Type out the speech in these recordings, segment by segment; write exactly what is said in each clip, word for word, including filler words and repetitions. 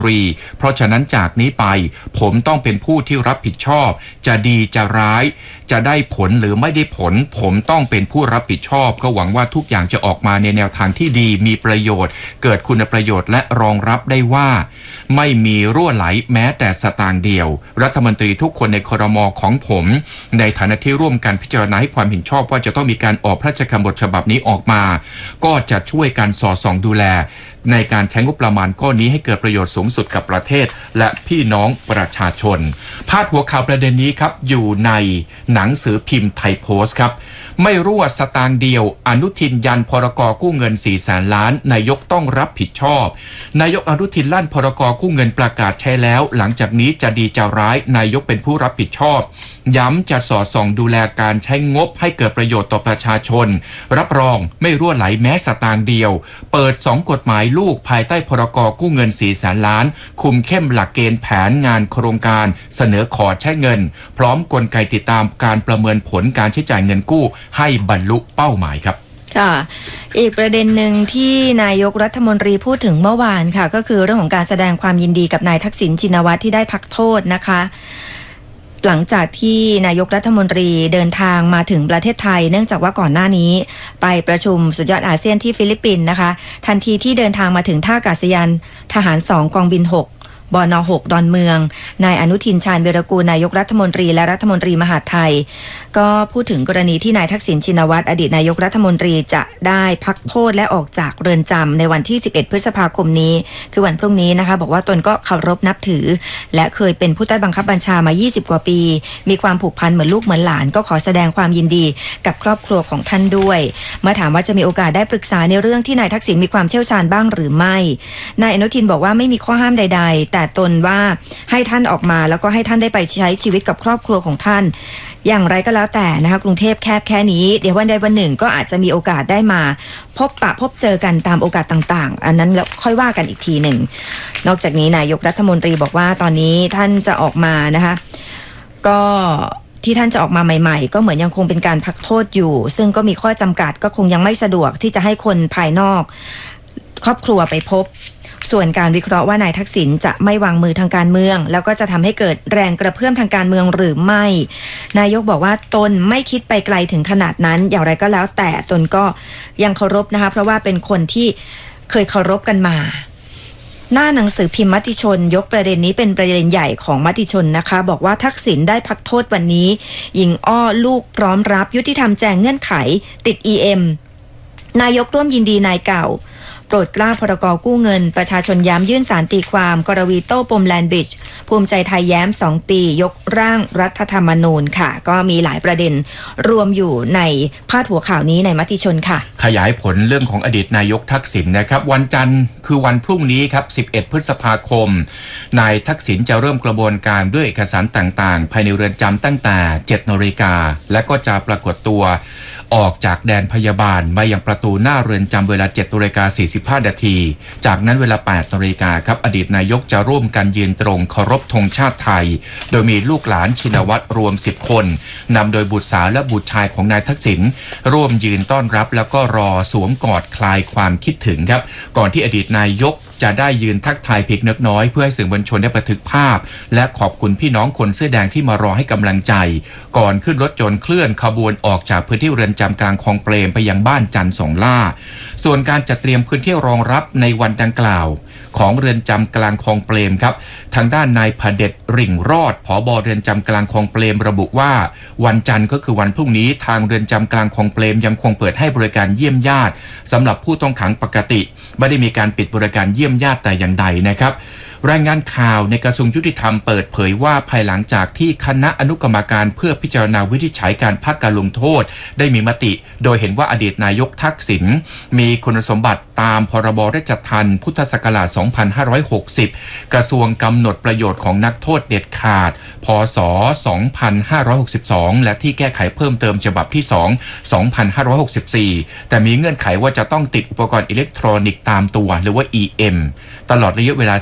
เพราะฉะนั้นจากนี้ไปผมต้องเป็นผู้ที่รับผิดชอบจะดีจะร้ายจะได้ผลหรือไม่ได้ผลผมต้องเป็นผู้รับผิดชอบก็หวังว่าทุกอย่างจะออกมาในแนวทางที่ดีมีประโยชน์เกิดคุณประโยชน์และรองรับได้ว่าไม่มีรั่วไหลแม้แต่สตางค์เดียวรัฐมนตรีทุกคนในครม.ของผมในฐานะที่ร่วมกันพิจารณาให้ความเห็นชอบว่าจะต้องมีการออกพระราชกำหนดฉบับนี้ออกมาก็จะช่วยกันสอดส่องดูแลในการใช้งบประมาณก้อนนี้ให้เกิดประโยชน์สูงสุดกับประเทศและพี่น้องประชาชนพาดหัวข่าวประเด็นนี้ครับอยู่ในหนังสือพิมพ์ไทยโพสต์ครับไม่รั่วสตางค์เดียวอนุทินยันพรก.กู้เงินสี่แสนล้านนายกต้องรับผิดชอบนายกอนุทินลั่นพรก.กู้เงินประกาศใช้แล้วหลังจากนี้จะดีจะร้ายนายกเป็นผู้รับผิดชอบย้ำจะสอดส่องดูแลการใช้งบให้เกิดประโยชน์ต่อประชาชนรับรองไม่รั่วไหลแม้สตางค์เดียวเปิดสองกฎหมายลูกภายใต้พรก.กู้เงินสี่แสนล้านคุมเข้มหลักเกณฑ์แผนงานโครงการเสนอขอใช้เงินพร้อมกลไกติดตามการประเมินผลการใช้จ่ายเงินกู้ให้บรรลุเป้าหมายครับค่ะอีกประเด็นหนึ่งที่นายกรัฐมนตรีพูดถึงเมื่อวานค่ะก็คือเรื่องของการแสดงความยินดีกับนายทักษิณชินวัตรที่ได้พักโทษนะคะหลังจากที่นายกรัฐมนตรีเดินทางมาถึงประเทศไทยเนื่องจากว่าก่อนหน้านี้ไปประชุมสุดยอดอาเซียนที่ฟิลิปปินส์นะคะทันทีที่เดินทางมาถึงท่าอากาศยานทหารสองกองบินหกบน.หก ดอนเมืองนายอนุทินชาญวีรกูลนายกรัฐมนตรีและรัฐมนตรีมหาดไทยก็พูดถึงกรณีที่นายทักษิณชินวัตรอดีตนายกรัฐมนตรีจะได้พักโทษและออกจากเรือนจำในวันที่สิบเอ็ดพฤษภาคมนี้คือวันพรุ่งนี้นะคะบอกว่าตนก็เคารพนับถือและเคยเป็นผู้ใต้บังคับบัญชามายี่สิบกว่าปีมีความผูกพันเหมือนลูกเหมือนหลานก็ขอแสดงความยินดีกับครอบครัวของท่านด้วยเมื่อถามว่าจะมีโอกาสได้ปรึกษาในเรื่องที่นายทักษิณมีความเชี่ยวชาญบ้างหรือไม่นายอนุทินบอกว่าไม่มีข้อห้ามใดๆแต่ตนว่าให้ท่านออกมาแล้วก็ให้ท่านได้ไปใช้ชีวิตกับครอบครัวของท่านอย่างไรก็แล้วแต่นะคะกรุงเทพแคบแค่นี้เดี๋ยววันใดวันหนึ่งก็อาจจะมีโอกาสได้มาพบปะพบเจอกันตามโอกาสต่างๆอันนั้นแล้วค่อยว่ากันอีกทีหนึ่งนอกจากนี้นายกรัฐมนตรีบอกว่าตอนนี้ท่านจะออกมานะคะก็ที่ท่านจะออกมาใหม่ๆก็เหมือนยังคงเป็นการพักโทษอยู่ซึ่งก็มีข้อจำกัดก็คงยังไม่สะดวกที่จะให้คนภายนอกครอบครัวไปพบส่วนการวิเคราะห์ว่านายทักษิณจะไม่วางมือทางการเมืองแล้วก็จะทำให้เกิดแรงกระเพื่อมทางการเมืองหรือไม่นายกบอกว่าตนไม่คิดไปไกลถึงขนาดนั้นอย่างไรก็แล้วแต่ตนก็ยังเคารพนะคะเพราะว่าเป็นคนที่เคยเคารพกันมาหน้าหนังสือพิมพ์มติชนยกประเด็นนี้เป็นประเด็นใหญ่ของมติชนนะคะบอกว่าทักษิณได้พักโทษวันนี้หญิงอ้อลูกพร้อมรับยุติธรรมแจงเงื่อนไขติด อี เอ็ม นายกร่วมยินดีนายเก่าโปรดเกล้าพรก.กู้เงินประชาชนย้ำยื่นศาลตีความกรวีโต้ปมแลนด์บริดจ์ภูมิใจไทยแย้มสองปียกร่างรัฐธรรมนูญค่ะก็มีหลายประเด็นรวมอยู่ในพาดหัวข่าวนี้ในมติชนค่ะขยายผลเรื่องของอดีตนายกทักษิณนะครับวันจันทร์คือวันพรุ่งนี้ครับสิบเอ็ดพฤษภาคมนายทักษิณจะเริ่มกระบวนการด้วยเอกสารต่างๆภายในเรือนจำตั้งแต่เจ็ดนาฬิกาและก็จะปรากฏตัวออกจากแดนพยาบาลมายังประตูหน้าเรือนจำเวลา เจ็ดนาฬิกาสี่สิบห้านาทีจากนั้นเวลา แปดนาฬิกาครับอดีตนายกจะร่วมกันยืนตรงเคารพธงชาติไทยโดยมีลูกหลานชินวัตรรวมสิบคนนำโดยบุตรสาวและบุตรชายของนายทักษิณร่วมยืนต้อนรับแล้วก็รอสวมกอดคลายความคิดถึงครับก่อนที่อดีตนายกจะได้ยืนทักทายเพียงเล็กน้อยเพื่อให้สื่อมวลชนได้บันทึกภาพและขอบคุณพี่น้องคนเสื้อแดงที่มารอให้กำลังใจก่อนขึ้นรถยนต์เคลื่อนขบวนออกจากพื้นที่เรือนจำกลางคลองเปรมไปยังบ้านจันทร์สองล่าส่วนการจัดเตรียมพื้นที่รองรับในวันดังกล่าวของเรือนจำกลางคลองเปรมครับทางด้านนายพเดชริ่งรอดผบ.เรือนจำกลางคลองเปรมระบุว่าวันจันทร์ก็คือวันพรุ่งนี้ทางเรือนจำกลางคลองเปรมยังคงเปิดให้บริการเยี่ยมญาติสำหรับผู้ต้องขังปกติไม่ได้มีการปิดบริการเยี่ยมญาติแต่อย่างใดนะครับรายงานข่าวในกระทรวงยุติธรรมเปิดเผยว่าภายหลังจากที่คณะอนุกรรมการเพื่อพิจารณาวินิจฉัยการพักการลงโทษได้มีมติโดยเห็นว่าอดีตนายกทักษิณมีคุณสมบัติตามพรบราชทัณฑ์พุทธศักราชสองพันห้าร้อยหกสิบกระทรวงกำหนดประโยชน์ของนักโทษเด็ดขาดพ.ศ. สองพันห้าร้อยหกสิบสองและที่แก้ไขเพิ่มเติมฉบับที่สอง สองพันห้าร้อยหกสิบสี่แต่มีเงื่อนไขว่าจะต้องติดอุปกรณ์อิเล็กทรอนิกส์ตามตัวหรือว่า อี เอ็ม ตลอดระยะเวลาสี่เดือน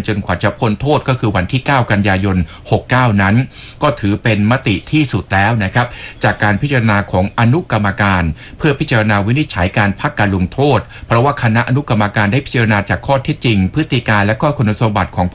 จนกว่าจะพ้นโทษก็คือวันที่เก้ากันยายนหกสิบเก้านั้นก็ถือเป็นมติที่สุดแล้วนะครับจากการพิจารณาของอนุกรรมการเพื่อพิจารณาวินิจฉัยการพักการลงโทษเพราะว่าคณะอนุกรรมการได้พิจารณาจากข้อเท็จจริงพฤติการและก็คุณสมบัติของ